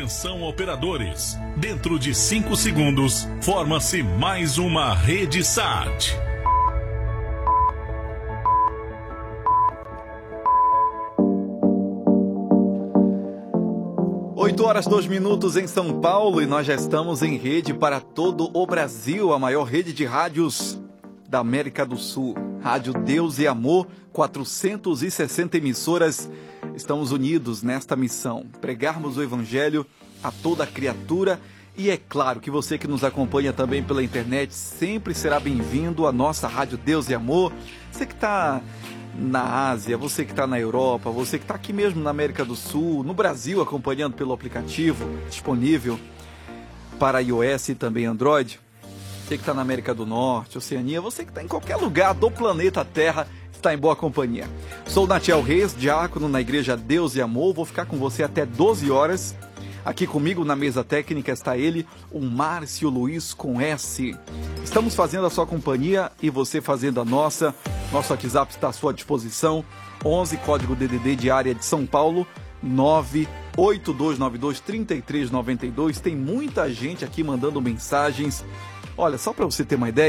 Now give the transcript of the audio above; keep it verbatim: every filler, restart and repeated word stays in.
Atenção, operadores. Dentro de cinco segundos, forma-se mais uma Rede Sat. oito horas, dois minutos em São Paulo e nós já estamos em rede para todo o Brasil, a maior rede de rádios da América do Sul. Rádio Deus e Amor, quatrocentas e sessenta emissoras. Estamos unidos nesta missão, pregarmos o Evangelho a toda criatura. E é claro que você que nos acompanha também pela internet sempre será bem-vindo à nossa Rádio Deus e Amor. Você que está na Ásia, você que está na Europa, você que está aqui mesmo na América do Sul, no Brasil, acompanhando pelo aplicativo disponível para iOS e também Android. Você que está na América do Norte, Oceania, você que está em qualquer lugar do planeta Terra, está em boa companhia. Sou Natiel Reis, diácono na Igreja Deus e Amor. Vou ficar com você até doze horas. Aqui comigo na mesa técnica está ele, o Márcio Luiz com S. Estamos fazendo a sua companhia e você fazendo a nossa. Nosso WhatsApp está à sua disposição. onze, código D D D de área de São Paulo, nove oito dois nove dois, três três nove dois. Tem muita gente aqui mandando mensagens. Olha, só para você ter uma ideia,